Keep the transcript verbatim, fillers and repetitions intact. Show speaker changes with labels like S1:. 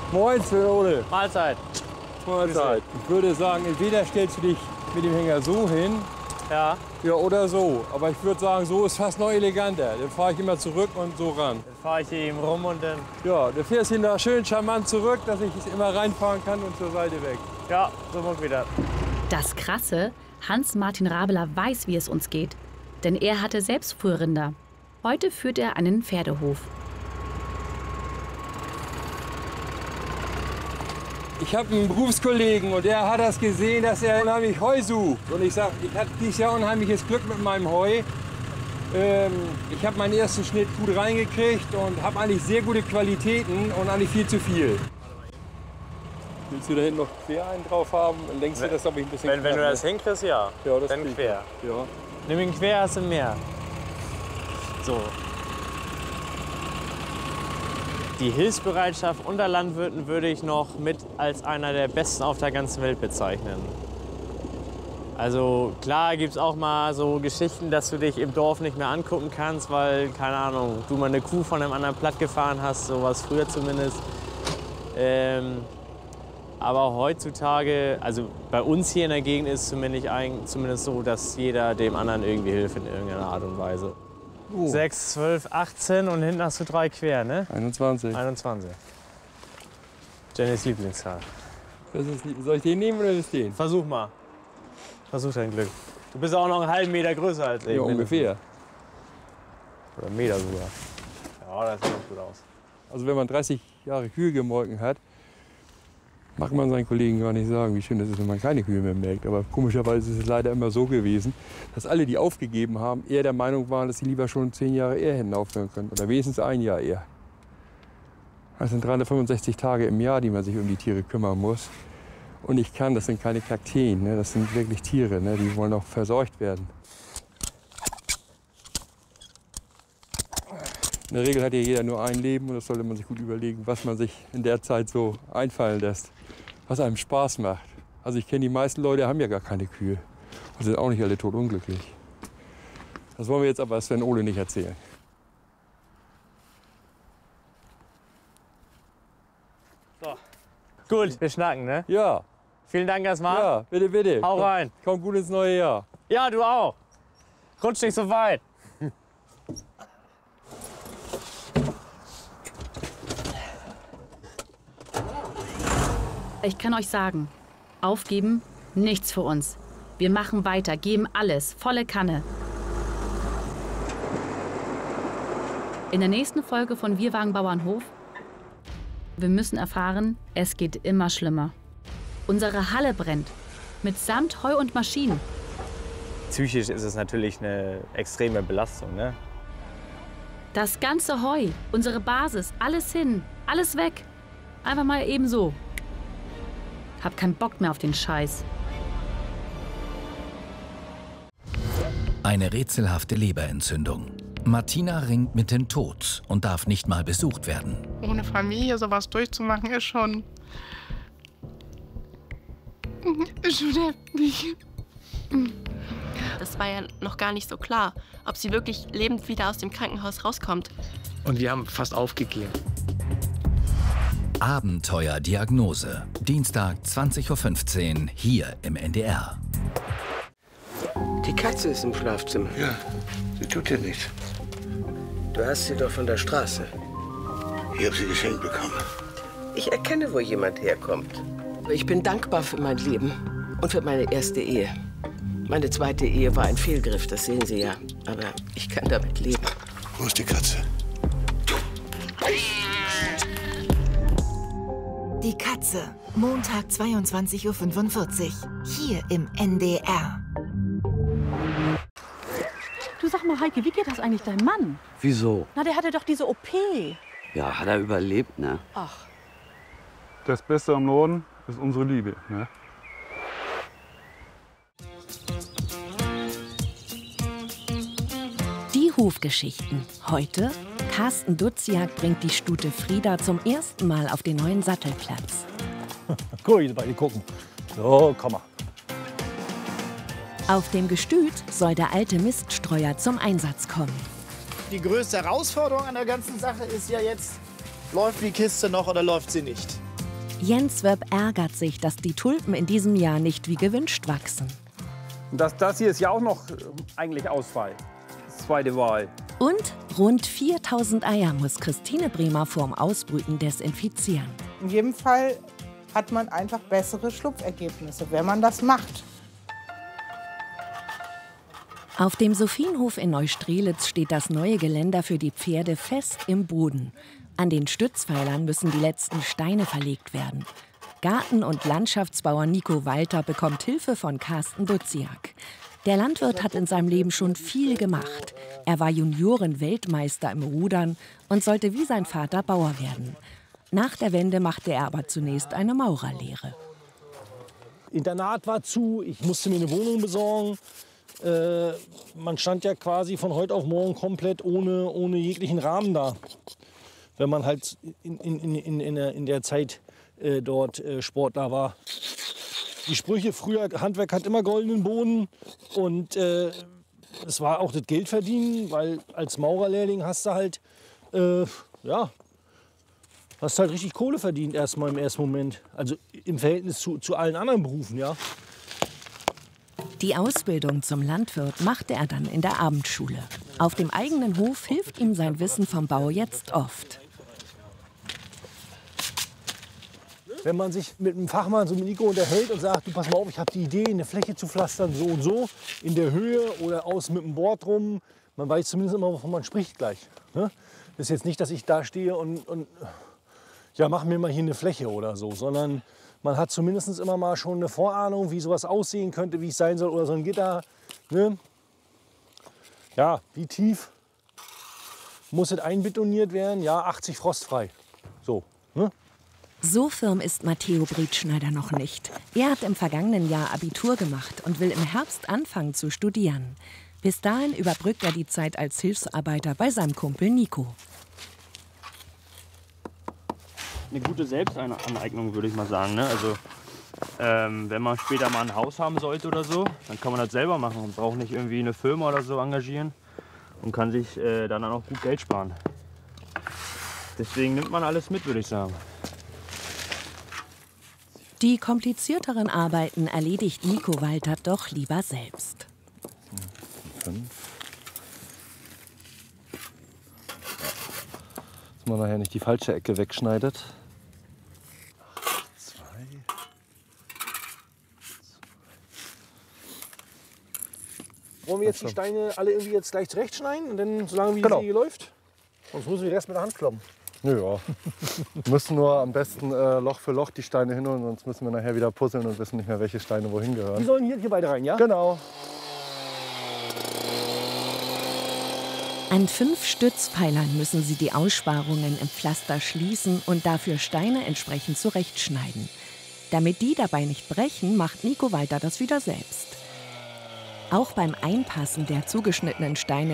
S1: Moin, Sven Ole.
S2: Mahlzeit.
S1: Mahlzeit. Ich würde sagen, entweder stellst du dich mit dem Hänger so hin,
S2: Ja.
S1: ja, oder so. Aber ich würde sagen, so ist fast noch eleganter. Dann fahre ich immer zurück und so ran.
S2: Dann fahre ich hier eben rum und dann...
S1: Ja, du fährst hinterher schön charmant zurück, dass ich es immer reinfahren kann und zur Seite weg.
S2: Ja, so muss wieder.
S3: Das Krasse, Hans-Martin Rabeler weiß, wie es uns geht. Denn er hatte selbst früher Rinder. Heute führt er einen Pferdehof.
S1: Ich habe einen Berufskollegen und der hat das gesehen, dass er unheimlich Heu sucht. Und ich sage, ich hatte dieses Jahr unheimliches Glück mit meinem Heu. Ähm, ich habe meinen ersten Schnitt gut reingekriegt und habe eigentlich sehr gute Qualitäten und eigentlich viel zu viel. Willst du da hinten noch quer einen drauf haben? Dann denkst du das, glaube ich, ein bisschen
S2: Wenn, wenn du
S1: knapp,
S2: das
S1: ne?
S2: hinkriegst, ja.
S1: Ja, das
S2: Dann
S1: krieg ich.
S2: quer.
S1: Ja.
S2: Nimm ihn quer, hast du mehr. So. Die Hilfsbereitschaft unter Landwirten würde ich noch mit als einer der besten auf der ganzen Welt bezeichnen. Also klar gibt es auch mal so Geschichten, dass du dich im Dorf nicht mehr angucken kannst, weil, keine Ahnung, du mal eine Kuh von einem anderen platt gefahren hast, sowas früher zumindest. Ähm, aber heutzutage, also bei uns hier in der Gegend ist es zumindest, zumindest so, dass jeder dem anderen irgendwie hilft in irgendeiner Art und Weise.
S1: Oh.
S2: sechs, zwölf, achtzehn und hinten hast du drei quer, ne?
S1: einundzwanzig.
S2: einundzwanzig. Jennys Lieblingszahl.
S1: Das ist, soll ich den nehmen oder ist den?
S2: Versuch mal. Versuch dein Glück. Du bist auch noch einen halben Meter größer als ich.
S1: Ja, ungefähr.
S2: Oder einen Meter sogar. Ja, das sieht doch gut aus.
S1: Also wenn man dreißig Jahre Kühe gemolken hat, mag man seinen Kollegen gar nicht sagen, wie schön das ist, wenn man keine Kühe mehr melkt. Aber komischerweise ist es leider immer so gewesen, dass alle, die aufgegeben haben, eher der Meinung waren, dass sie lieber schon zehn Jahre eher hätten aufhören können. Oder wenigstens ein Jahr eher. Das sind dreihundertfünfundsechzig Tage im Jahr, die man sich um die Tiere kümmern muss. Und ich kann, das sind keine Kakteen, ne? Das sind wirklich Tiere, ne? Die wollen auch versorgt werden. In der Regel hat ja jeder nur ein Leben und das sollte man sich gut überlegen, was man sich in der Zeit so einfallen lässt, was einem Spaß macht. Also ich kenne die meisten Leute, haben ja gar keine Kühe und sind auch nicht alle totunglücklich. Das wollen wir jetzt aber Sven Ole nicht erzählen.
S2: So. Gut, wir schnacken, ne?
S1: Ja,
S2: Vielen Dank erstmal.
S1: ja, bitte, bitte.
S2: Hau rein.
S1: Komm, komm gut ins neue Jahr.
S2: Ja, du auch. Rutsch nicht so weit.
S3: Ich kann euch sagen, aufgeben, nichts für uns. Wir machen weiter, geben alles, volle Kanne. In der nächsten Folge von Wir wagen Bauernhof, wir müssen erfahren, es geht immer schlimmer. Unsere Halle brennt, mitsamt Heu und Maschinen.
S2: Psychisch ist es natürlich eine extreme Belastung, ne?
S3: Das ganze Heu, unsere Basis, alles hin, alles weg. Einfach mal eben so. Hab keinen Bock mehr auf den Scheiß.
S4: Eine rätselhafte Leberentzündung. Martina ringt mit dem Tod und darf nicht mal besucht werden.
S5: Ohne Familie sowas durchzumachen, ist schon... ist schon heftig.
S6: Das war ja noch gar nicht so klar, ob sie wirklich lebend wieder aus dem Krankenhaus rauskommt.
S7: Und wir haben fast aufgegeben.
S4: Abenteuerdiagnose. Dienstag zwanzig Uhr fünfzehn hier im N D R.
S8: Die Katze ist im Schlafzimmer.
S9: Ja, sie tut dir nichts.
S8: Du hast sie doch von der Straße.
S9: Ich habe sie geschenkt bekommen.
S8: Ich erkenne, wo jemand herkommt. Ich bin dankbar für mein Leben und für meine erste Ehe. Meine zweite Ehe war ein Fehlgriff, das sehen Sie ja. Aber ich kann damit leben.
S9: Wo ist die Katze?
S10: Die Katze, Montag zweiundzwanzig Uhr fünfundvierzig, hier im N D R.
S11: Du, sag mal, Heike, wie geht das eigentlich deinem Mann?
S12: Wieso?
S11: Na, der hatte doch diese O P.
S12: Ja, hat er überlebt, ne?
S11: Ach.
S13: Das Beste am Norden ist unsere Liebe, ne?
S14: Die Hufgeschichten. Heute, Carsten Duziak bringt die Stute Frieda zum ersten Mal auf den neuen Sattelplatz.
S15: Guck, bei dir gucken. So, komm mal.
S14: Auf dem Gestüt soll der alte Miststreuer zum Einsatz kommen.
S16: Die größte Herausforderung an der ganzen Sache ist ja jetzt, läuft die Kiste noch oder läuft sie nicht?
S14: Jens Wöpp ärgert sich, dass die Tulpen in diesem Jahr nicht wie gewünscht wachsen.
S15: Das, das hier ist ja auch noch äh, eigentlich Auswahl. Zweite Wahl.
S14: Und rund viertausend Eier muss Christine Bremer vorm Ausbrüten desinfizieren.
S16: In jedem Fall hat man einfach bessere Schlupfergebnisse, wenn man das macht.
S14: Auf dem Sophienhof in Neustrelitz steht das neue Geländer für die Pferde fest im Boden. An den Stützpfeilern müssen die letzten Steine verlegt werden. Garten- und Landschaftsbauer Nico Walter bekommt Hilfe von Carsten Duziak. Der Landwirt hat in seinem Leben schon viel gemacht. Er war Junioren-Weltmeister im Rudern und sollte wie sein Vater Bauer werden. Nach der Wende machte er aber zunächst eine Maurerlehre.
S15: Internat war zu, ich musste mir eine Wohnung besorgen. Äh, man stand ja quasi von heute auf morgen komplett ohne, ohne jeglichen Rahmen da. Wenn man halt in, in, in, in, der, in der Zeit äh, dort äh, Sportler war. Die Sprüche früher, Handwerk hat immer goldenen Boden. Und äh, es war auch das Geld verdienen, weil als Maurerlehrling hast du halt, äh, ja, hast halt richtig Kohle verdient erstmal im ersten Moment. Also im Verhältnis zu, zu allen anderen Berufen, ja.
S14: Die Ausbildung zum Landwirt machte er dann in der Abendschule. Auf dem eigenen Hof hilft ihm sein Wissen vom Bau jetzt oft.
S15: Wenn man sich mit einem Fachmann, so mit Nico, unterhält und sagt, du pass mal auf, ich habe die Idee, eine Fläche zu pflastern, so und so, in der Höhe oder außen mit dem Board rum. Man weiß zumindest immer, wovon man spricht gleich. Ne? Das ist jetzt nicht, dass ich da stehe und, und ja, mach mir mal hier eine Fläche oder so, sondern man hat zumindest immer mal schon eine Vorahnung, wie sowas aussehen könnte, wie es sein soll, oder so ein Gitter. Ne? Ja, wie tief muss es einbetoniert werden? Ja, achtzig frostfrei. So. Ne?
S14: So firm ist Matteo Brietschneider noch nicht. Er hat im vergangenen Jahr Abitur gemacht und will im Herbst anfangen zu studieren. Bis dahin überbrückt er die Zeit als Hilfsarbeiter bei seinem Kumpel Nico.
S17: Eine gute Selbstaneignung, würde ich mal sagen. Ne? Also, ähm, wenn man später mal ein Haus haben sollte oder so, dann kann man das selber machen und braucht nicht irgendwie eine Firma oder so engagieren und kann sich äh, dann auch gut Geld sparen. Deswegen nimmt man alles mit, würde ich sagen.
S14: Die komplizierteren Arbeiten erledigt Nico Walter doch lieber selbst.
S18: Fünf. Dass man nachher nicht die falsche Ecke wegschneidet. Zwei.
S15: Wollen wir jetzt die Steine alle irgendwie jetzt gleich zurechtschneiden und dann so lange wie
S18: Genau.
S15: sie läuft? Sonst müssen wir den Rest mit der Hand kloppen.
S18: Ja. Wir müssen nur am besten äh, Loch für Loch die Steine hinholen, sonst müssen wir nachher wieder puzzeln und wissen nicht mehr, welche Steine wohin
S15: Die
S18: gehören.
S15: sollen hier, hier beide rein, ja?
S18: Genau.
S14: An fünf Stützpfeilern müssen sie die Aussparungen im Pflaster schließen und dafür Steine entsprechend zurechtschneiden. Damit die dabei nicht brechen, macht Nico Walter das wieder selbst. Auch beim Einpassen der zugeschnittenen Steine